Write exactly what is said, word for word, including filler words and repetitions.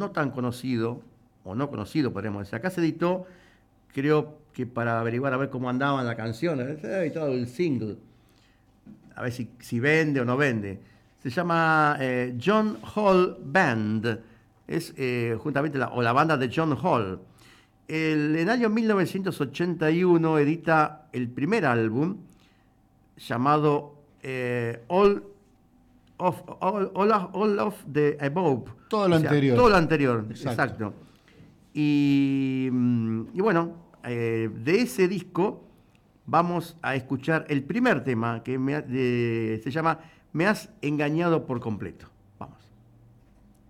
no tan conocido, o no conocido podríamos decir. Acá se editó, creo que para averiguar a ver cómo andaba la canción, se ha editado el single, a ver si, si vende o no vende. Se llama eh, John Hall Band, es eh, juntamente la, o la banda de John Hall. El, en el año mil novecientos ochenta y uno edita el primer álbum llamado eh, All, of, all, all, of, All of the Above. Todo lo o sea, anterior. Todo lo anterior, Exacto. exacto. Y, y bueno, eh, de ese disco vamos a escuchar el primer tema que me, de, se llama Me has engañado por completo.